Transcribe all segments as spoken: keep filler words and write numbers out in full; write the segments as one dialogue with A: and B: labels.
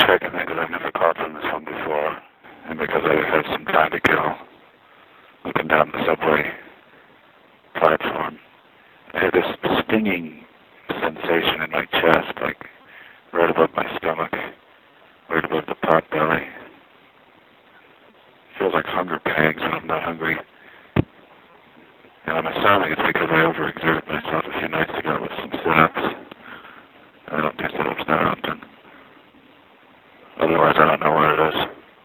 A: striking me because I've never called from this one before, and because I had some time to kill looking down the subway platform. I had this stinging sensation in my chest, like right above my stomach, right above the pot belly. Feels like hunger pangs when I'm not hungry. And I'm assuming it's because I overexerted myself a few nights ago with some sit-ups. I don't do sit-ups that often. Otherwise, I don't know what it is.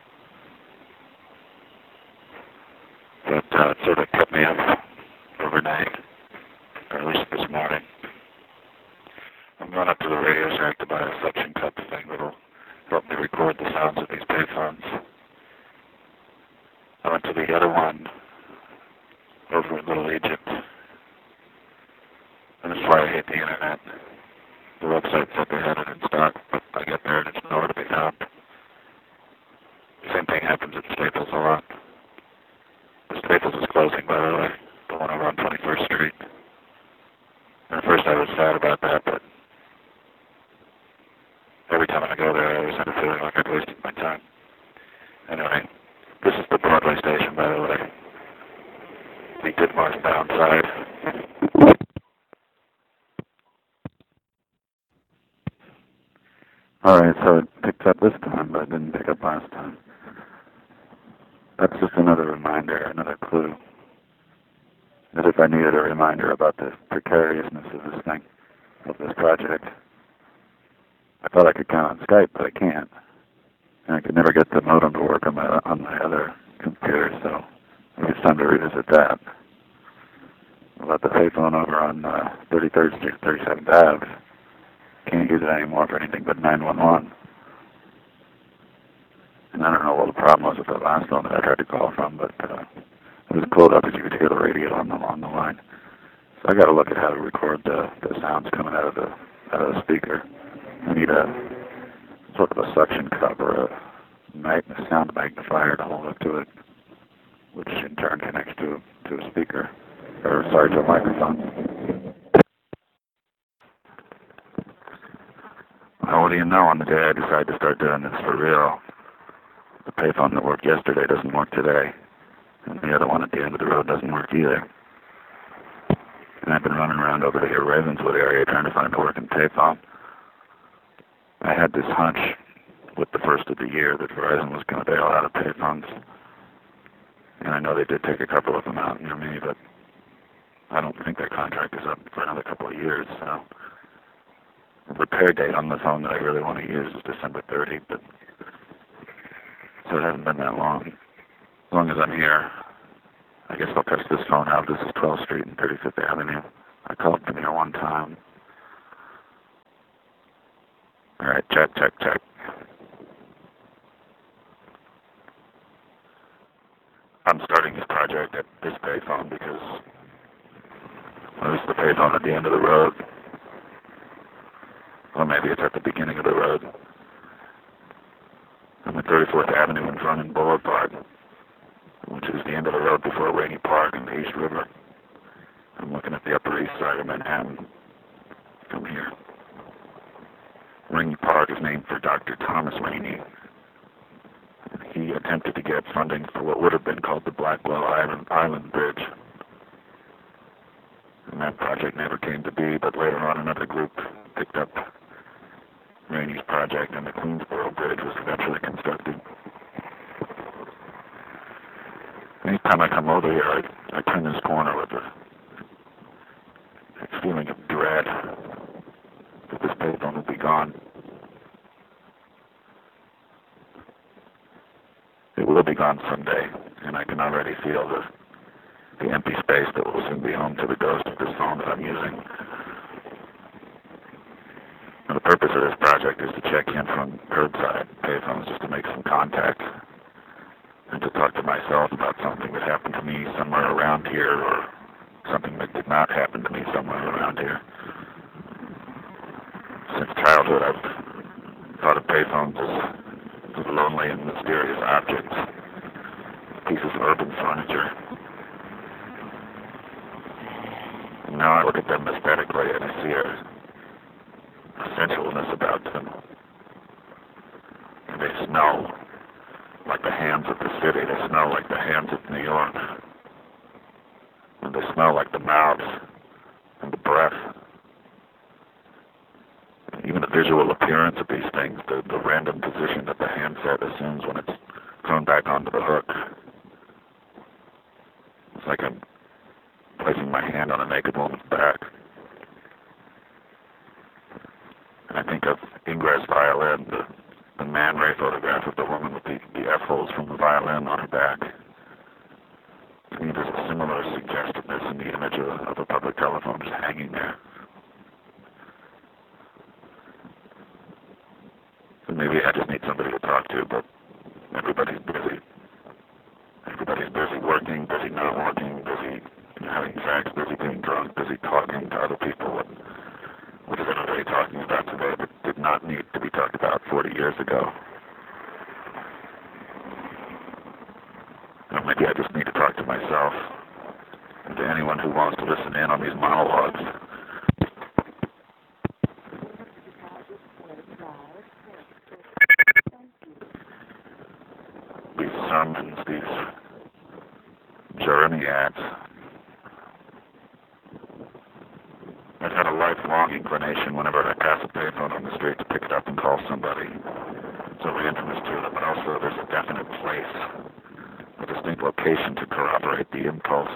A: But uh, it sort of kept me up overnight, or at least this morning. I'm going up to the Radio Shack to buy a suction cup thing that'll help me record the sounds of these payphones. I went to the other one over in Little Egypt. And that's why I hate the internet. The website said they had it in stock, but I get there and it's nowhere to be found. The same thing happens at Staples a lot. The Staples is closing, by the way, the one over on twenty-first Street. And at first I was sad about that, but every time I go there I always had a feeling like I'd wasted my time. Anyway, this is the Broadway station, by the way. The Ditmars bound side. Alright, so it picked up this time, but it didn't pick up last time. That's just another reminder, another clue. As if I needed a reminder about the precariousness of this thing, of this project. I thought I could count on Skype, but I can't. And I could never get the modem to work on my on my other computer, so maybe it's time to revisit that. About the payphone over on uh, thirty-third Street, thirty-seventh Avenue. Can't use it anymore for anything but nine one one. And I don't know what the problem was with the last one that I tried to call from, but uh, it was pulled up as you could hear the radio on the, on the line. So I got to look at how to record the, the sounds coming out of the out of the speaker. I need a sort of a suction cup or a, mag- a sound magnifier to hold up to it, which in turn connects to to a speaker, or sorry, to a microphone. Well, what do you know? On the day I decide to start doing this for real, the payphone that worked yesterday doesn't work today, and the other one at the end of the road doesn't work either. And I've been running around over to here Ravenswood area trying to find a working payphone. I had this hunch with the first of the year that Verizon was going to bail out of payphones. And I know they did take a couple of them out near me, but I don't think their contract is up for another couple of years. So the repair date on the phone that I really want to use is December thirtieth, but so it hasn't been that long. As long as I'm here, I guess I'll test this phone out. This is twelfth Street and thirty-fifth Avenue. I called from here one time. All right, check, check, check. I'm starting this project at this payphone because well, this is the payphone at the end of the road. Or maybe it's at the beginning of the road. I'm at thirty-fourth Avenue and Vernon Boulevard, which is the end of the road before Rainey Park and the East River. I'm looking at the Upper East Side of Manhattan from here. Rainey Park is named for Doctor Thomas Rainey. He attempted to get funding for what would have been called the Blackwell Island, Island Bridge. And that project never came to be, but later on another group picked up Rainey's project and the Queensboro Bridge was eventually constructed. Anytime I come over here, I, I turn this corner with a, a feeling of dread that this payphone will be gone. It will be gone someday, and I can already feel the, the empty space that will soon be home to the ghost of this phone that I'm using. Now, the purpose of this project is to check in from curbside payphones just to make some contact and to talk to myself about something that happened to me somewhere around here or something that did not happen to me somewhere around here. Since childhood, I've thought of payphones as lonely and mysterious objects, pieces of urban furniture. And now I look at them aesthetically and I see a, a sensualness about them. smell like the hands of the city. They smell like the hands of New York. And they smell like the mouths and the breath. And even the visual appearance of these things, the, the random position that the handset assumes when it's thrown back onto the hook. It's like I'm placing my hand on a naked woman's back. And I think of Ingres' violin, the, the Man Ray photograph of the woman with the, the F-holes from the violin on her back. To me, there's a similar suggestiveness in the image of, of a public telephone just hanging there. And maybe I just need somebody to talk to, but everybody's busy. Everybody's busy working, busy not working, busy having sex, busy being drunk, busy talking to other people. And what is everybody talking about today that did not need to be talked about forty years ago? Or maybe I just need to talk to myself and to anyone who wants to listen in on these monologues. These sermons, these jeremiads. I've had a lifelong inclination whenever I pass a payphone on the street to pick it up and call somebody. It's a randomness to it, but also there's a definite place, a distinct location to corroborate the impulse.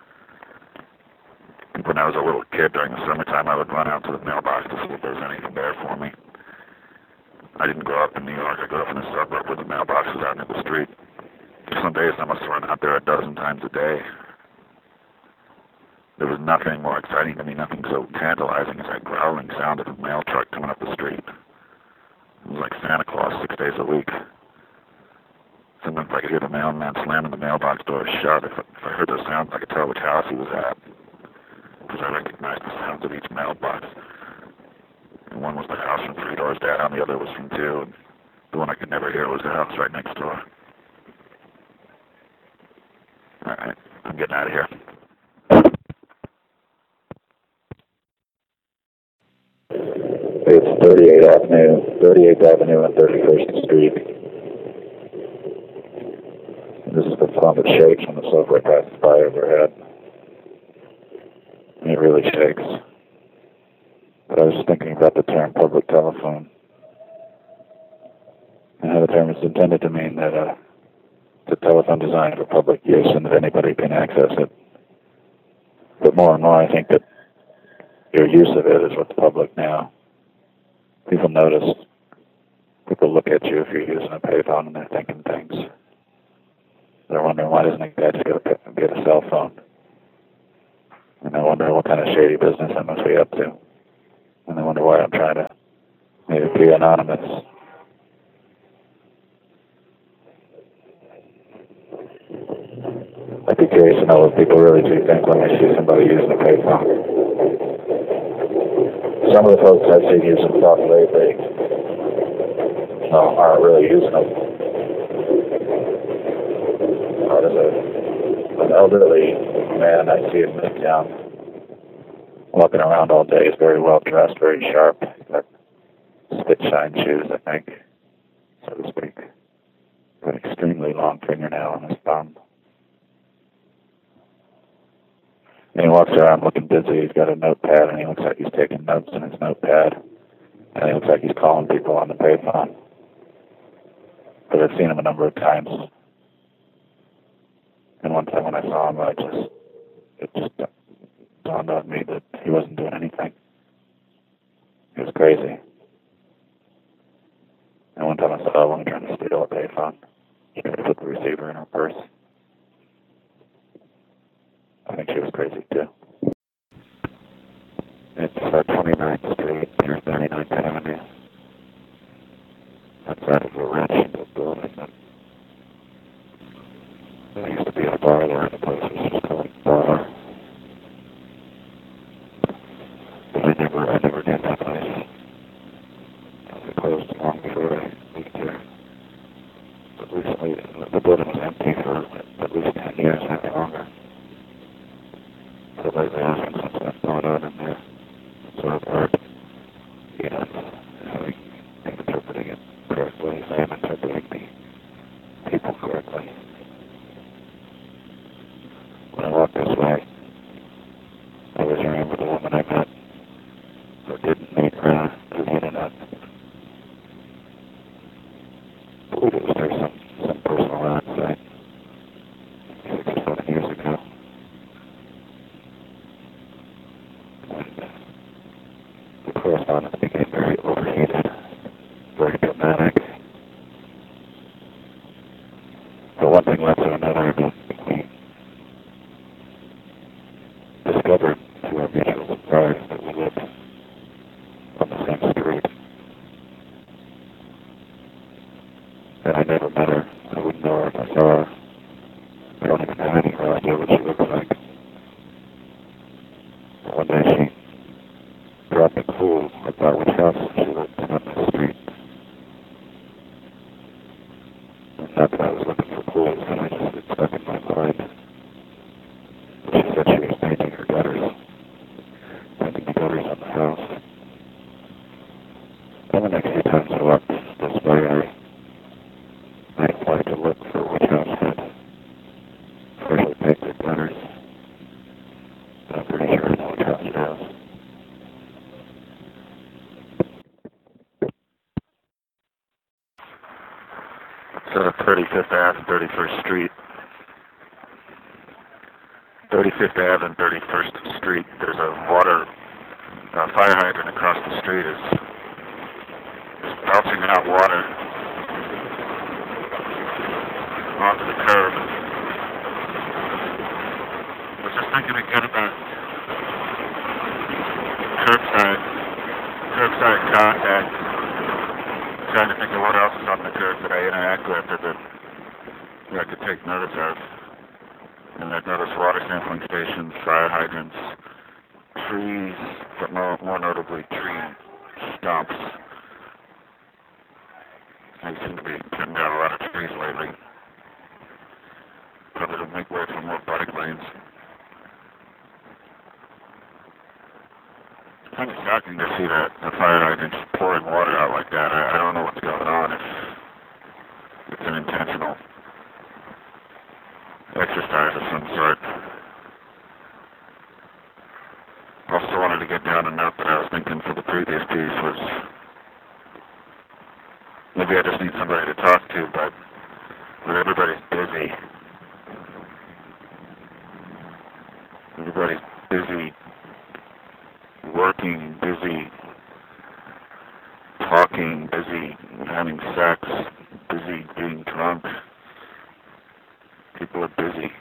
A: And when I was a little kid during the summertime, I would run out to the mailbox to see if there was anything there for me. I didn't grow up in New York. I grew up in a suburb where the mailbox was out near the street. Some days I must run out there a dozen times a day. There was nothing more exciting to me, nothing so tantalizing as that growling sound of a mail truck coming up the street. It was like Santa Claus six days a week. Sometimes I could hear the mailman slamming the mailbox door shut. If I, if I heard those sounds, I could tell which house he was at, because I recognized the sounds of each mailbox. And one was the house from three doors down, the other was from two, and the one I could never hear was the house right next door. Alright, I'm getting out of here. It's thirty-eighth Avenue, thirty-eighth Avenue and thirty-first Street. This is the phone that shakes when the subway passes by overhead. And it really shakes. But I was just thinking about the term public telephone. And how the term is intended to mean that uh, it's a telephone designed for public use and that anybody can access it. But more and more I think that your use of it is what's public now. People notice. People look at you if you're using a payphone and they're thinking things. They're wondering, why doesn't a guy just get a, get a cell phone? And I wonder what kind of shady business I must be up to. And I wonder why I'm trying to maybe be anonymous. I'd be curious to know what people really do think when they see somebody using a payphone. Some of the folks I've seen using stuff lately no, aren't really using them. Uh, there's a, an elderly man I see in Midtown walking around all day. He's very well dressed, very sharp. He's got spit shine shoes, I think, so to speak. Got an extremely long fingernail on his thumb. And he walks around looking busy. He's got a notepad, and he looks like he's taking notes in his notepad. And he looks like he's calling people on the payphone. But I've seen him a number of times. And one time when I saw him, I just, it just dawned on me that he wasn't doing anything. He was crazy. And one time I saw a woman trying to steal a payphone. She tried to put the receiver in her purse. I think she was crazy too. It's uh, twenty-ninth Street near thirty-ninth Avenue. Outside of the ranch building. There used to be a bar there, and the place was just called a bar. But I never, I never did that place. It closed long before I moved here. But recently, the building was empty for at least ten years, maybe longer. So lately there's been some stuff going on in there, sort of art, you know, having, interpreting it. order what he's saying interpreting the people correctly. When I walked this way, I was remember the woman I met, or didn't meet her through the internet. I believe it was through some, some personal ad site, six or seven years ago. And the correspondence became very overheated, very dramatic. But one thing led to another, and we discovered to our mutual surprise that we lived on the same street. And I never met her. I wouldn't know her if I saw her. I don't even have any idea what she looks like. But one day she dropped a clue about which house she lived in on the street. And not that I was looking for clues, but I just, it stuck in my mind. She said she was painting her gutters, painting the gutters on the house. And the next few times I walked this way, I, I applied to look for which house had freshly painted gutters. And I'm pretty sure I know which house it is. It's uh, thirty-fifth Avenue and thirty-first Street. thirty-fifth Avenue and thirty-first Street. There's a water uh, fire hydrant across the street. Is belching out water onto the curb. I was just thinking again about curbside, curbside contact. Trying to think of what else is on the curb that I interact with or that, that I could take notice of. And I've noticed water sampling stations, fire hydrants, trees, but more, more notably tree stumps. I seem to be cutting down a lot of trees lately. Probably to make way for more bike lanes. It's kind of shocking to see that the fire hydrant just pouring water out like that. I, I don't know what's going on. If it's an intentional exercise of some sort. Also wanted to get down a note that I was thinking for the previous piece was maybe I just need somebody to talk to, but when everybody's busy, everybody's busy working, busy talking, busy having sex, busy being drunk. People are busy.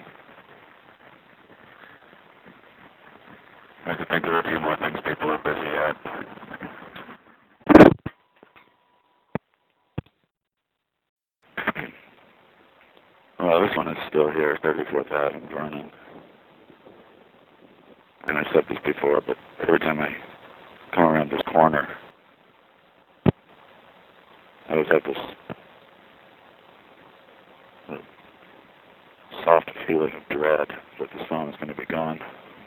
A: I could think of a few more things people are busy at. Well, this one is still here, thirty-fourth Avenue, Vernon. And I've said this before, but every time I come around this corner, I always have this soft feeling of dread that the song is going to be gone.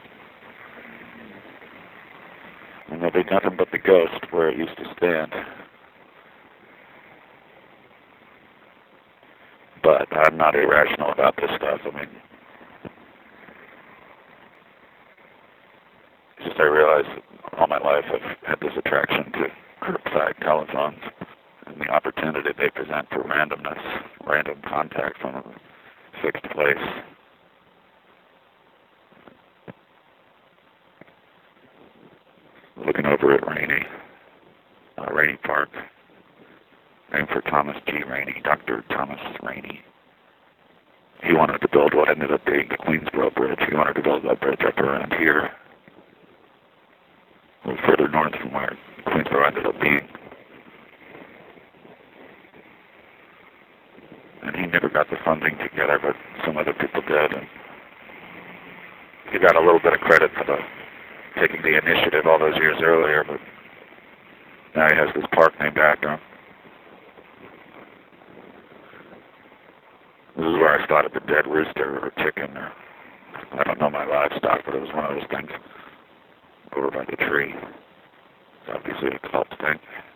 A: And there'll be nothing but the ghost where it used to stand. But I'm not irrational about this stuff. I mean, it's just I realize that all my life I've had this attraction to curbside telephones and the opportunity they present for randomness, random contact from a fixed place. Looking over at Rainey, uh, Rainey Park, named for Thomas G. Rainey, Doctor Thomas Rainey. He wanted to build what ended up being the Queensboro Bridge. He wanted to build that bridge up around here, a little further north from where Queensboro ended up being. And he never got the funding together, but some other people did. And he got a little bit of credit for the taking the initiative all those years earlier, but now he has this park named after him. This is where I spotted the dead rooster or chicken, or I don't know my livestock, but it was one of those things over by the tree. It's obviously a cult thing.